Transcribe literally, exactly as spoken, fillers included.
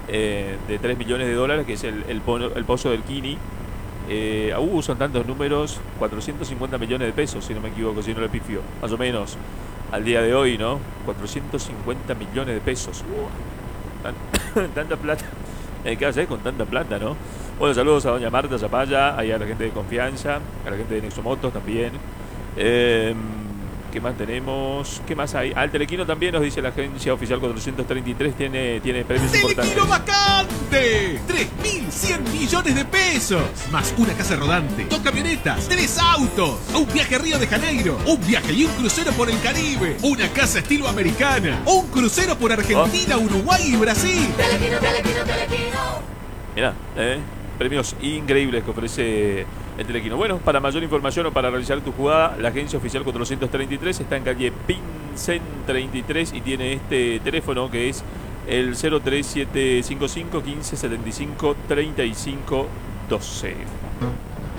eh, de tres millones de dólares, que es el, el, pono, el pozo del Kini. Eh, uh, son tantos números, cuatrocientos cincuenta millones de pesos, si no me equivoco, si no le pifio, más o menos, al día de hoy, ¿no? cuatrocientos cincuenta millones de pesos. Uh, tan, tanta plata. Eh, ¿Qué haces con tanta plata, no? Bueno, saludos a doña Marta Zapalla, ahí a la gente de Confianza, a la gente de Nexomotos también. Eh, ¿Qué más tenemos? ¿Qué más hay? Al Telequino también nos dice la agencia oficial cuatrocientos treinta y tres, tiene, tiene premios importantes. ¡Telequino vacante! tres mil cien millones de pesos. Más una casa rodante, dos camionetas, tres autos, un viaje a Río de Janeiro, un viaje y un crucero por el Caribe, una casa estilo americana, un crucero por Argentina, oh. Uruguay y Brasil. Telequino, Telequino, Telequino. Mirá, eh, premios increíbles que ofrece el Telequino. Bueno, para mayor información o para realizar tu jugada, la agencia oficial cuatrocientos treinta y tres está en calle Pincen treinta y tres y tiene este teléfono que es el cero tres siete cinco cinco, quince setenta y cinco, treinta y cinco doce.